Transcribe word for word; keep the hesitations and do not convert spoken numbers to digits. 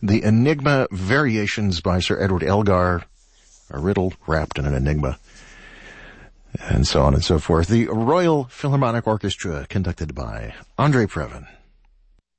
The Enigma Variations by Sir Edward Elgar, a riddle wrapped in an enigma, and so on and so forth. The Royal Philharmonic Orchestra, conducted by Andre Previn.